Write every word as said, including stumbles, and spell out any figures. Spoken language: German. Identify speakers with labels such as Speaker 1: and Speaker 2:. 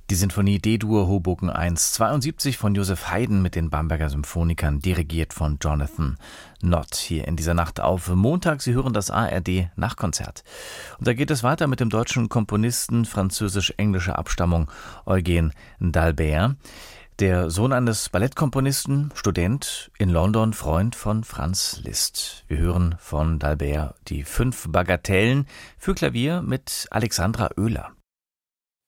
Speaker 1: Die Sinfonie D-Dur Hoboken eins zweiundsiebzig von Joseph Haydn mit den Bamberger Symphonikern, dirigiert von Jonathan Nott. Hier in dieser Nacht auf Montag. Sie hören das A R D Nachtkonzert. Und da geht es weiter mit dem deutschen Komponisten französisch-englischer Abstammung Eugen d'Albert. Der Sohn eines Ballettkomponisten, Student in London, Freund von Franz Liszt. Wir hören von d'Albert die fünf Bagatellen für Klavier mit Alexandra Oehler.